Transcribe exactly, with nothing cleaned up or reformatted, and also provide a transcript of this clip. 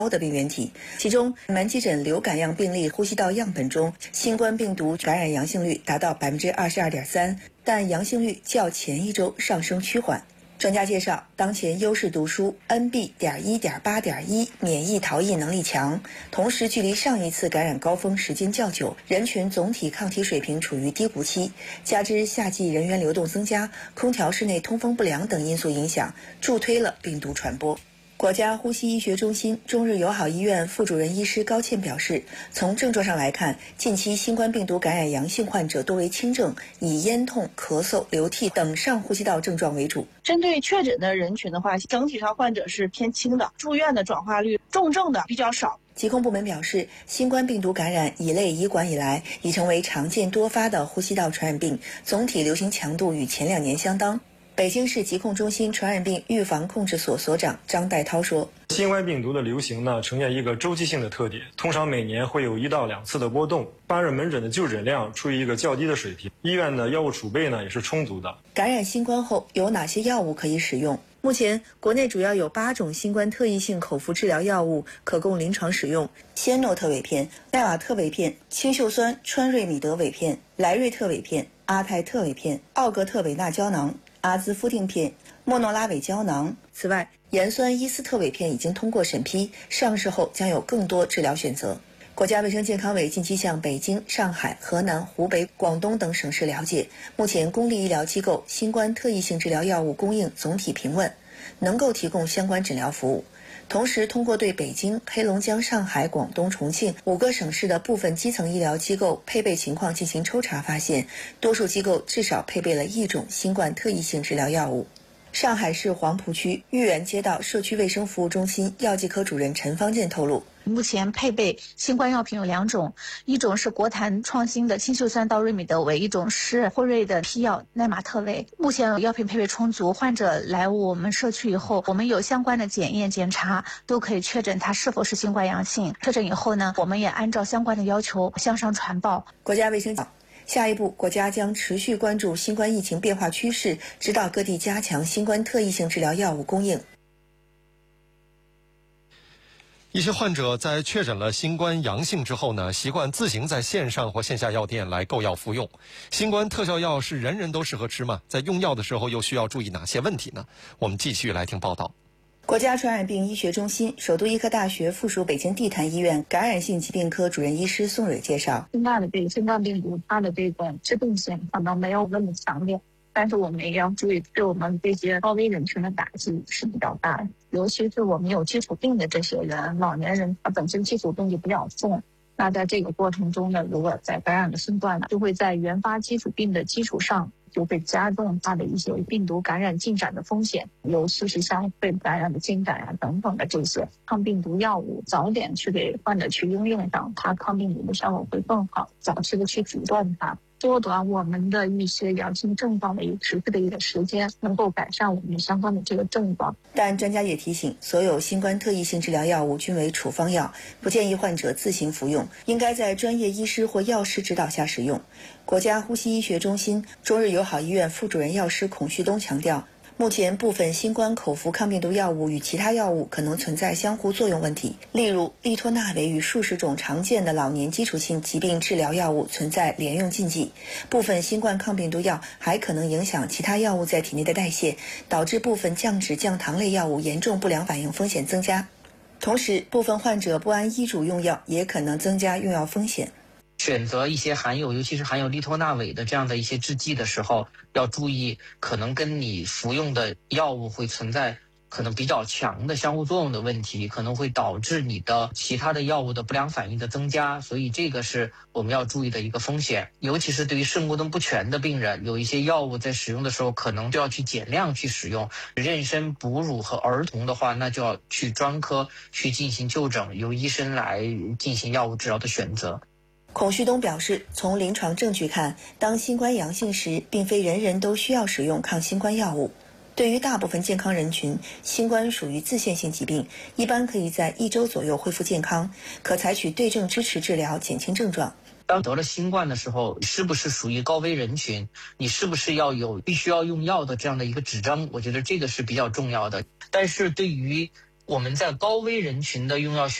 的病原体，其中门急诊流感样病例呼吸道样本中，新冠病毒感染阳性率达到百分之二十二点三，但阳性率较前一周上升趋缓。专家介绍，当前优势读书 N B 点一点八点一免疫逃逸能力强，同时距离上一次感染高峰时间较久，人群总体抗体水平处于低谷期，加之夏季人员流动增加、空调室内通风不良等因素影响，助推了病毒传播。国家呼吸医学中心中日友好医院副主任医师高倩表示，从症状上来看，近期新冠病毒感染阳性患者多为轻症，以咽痛、咳嗽、流涕等上呼吸道症状为主。 针对确诊的人群的话，整体上患者是偏轻的，住院的转化率重症的比较少。 疾控部门表示，新冠病毒感染乙类乙管以来，已成为常见多发的呼吸道传染病，总体流行强度与前两年相当。北京市疾控中心传染病预防控制所所长张代涛说， 新冠病毒的流行呢，呈现一个周期性的特点，通常每年会有一到两次的波动。发热门诊的就诊量处于一个较低的水平，医院的药物储备呢也是充足的。 感染新冠后有哪些药物可以使用？目前国内主要有八种新冠特异性口服治疗药物可供临床使用：仙诺特韦片、奈瓦特韦片、氰溴酸川瑞米德韦片、莱瑞特韦片、阿泰特韦片、奥格特韦纳胶囊、阿兹夫定片、莫诺拉韦胶囊。此外，盐酸伊斯特韦片已经通过审批，上市后将有更多治疗选择。国家卫生健康委近期向北京、上海、河南、湖北、广东等省市了解，目前公立医疗机构新冠特异性治疗药物供应总体平稳，能够提供相关诊疗服务。同时，通过对北京、黑龙江、上海、广东、重庆五个省市的部分基层医疗机构配备情况进行抽查，发现多数机构至少配备了一种新冠特异性治疗药物。上海市黄浦区豫园街道社区卫生服务中心药剂科主任陈方健透露， 目前配备新冠药品有两种，一种是国坛创新的氰溴酸道瑞米德韦，一种是辉瑞的批药奈玛特韦。目前药品配备充足，患者来我们社区以后，我们有相关的检验检查，都可以确诊他是否是新冠阳性。确诊以后呢，我们也按照相关的要求向上传报。 国家卫生局下一步，国家将持续关注新冠疫情变化趋势，指导各地加强新冠特异性治疗药物供应。 一些患者在确诊了新冠阳性之后呢，习惯自行在线上或线下药店来购药服用。新冠特效药是人人都适合吃吗？在用药的时候又需要注意哪些问题呢？我们继续来听报道。 国家传染病医学中心、首都医科大学附属北京地坛医院感染性疾病科主任医师宋蕊介绍， 新冠的这个新冠病毒，它的这个致病性可能没有那么强烈，但是我们也要注意，对我们这些高危人群的打击是比较大的，尤其是我们有基础病的这些人，老年人他本身基础病就比较重，那在这个过程中呢，如果在感染了新冠呢，就会在原发基础病的基础上，就会加重它的一些病毒感染进展的风险，尤其是像肺感染的进展啊等等的这些抗病毒药物，早点去给患者去应用上，它抗病毒的效果会更好，早期的去阻断它，缩短我们的一些阳性症状的一个持续的一个时间，能够改善我们相关的这个症状。 但专家也提醒，所有新冠特异性治疗药物均为处方药，不建议患者自行服用，应该在专业医师或药师指导下使用。国家呼吸医学中心中日友好医院副主任药师孔旭东强调，目前部分新冠口服抗病毒药物与其他药物可能存在相互作用问题，例如利托那韦与数十种常见的老年基础性疾病治疗药物存在联用禁忌，部分新冠抗病毒药还可能影响其他药物在体内的代谢，导致部分降脂降糖类药物严重不良反应风险增加。同时，部分患者不按医嘱用药，也可能增加用药风险。 选择一些含有，尤其是含有利托那韦的这样的一些制剂的时候，要注意可能跟你服用的药物会存在可能比较强的相互作用的问题，可能会导致你的其他的药物的不良反应的增加，所以这个是我们要注意的一个风险。尤其是对于肾功能不全的病人，有一些药物在使用的时候可能就要去减量去使用。妊娠、哺乳和儿童的话，那就要去专科去进行就诊，由医生来进行药物治疗的选择。 孔旭东表示，从临床证据看，当新冠阳性时，并非人人都需要使用抗新冠药物。对于大部分健康人群，新冠属于自限性疾病，一般可以在一周左右恢复健康，可采取对症支持治疗，减轻症状。 当得了新冠的时候，是不是属于高危人群？你是不是要有必须要用药的这样的一个指征？我觉得这个是比较重要的。但是对于我们在高危人群的用药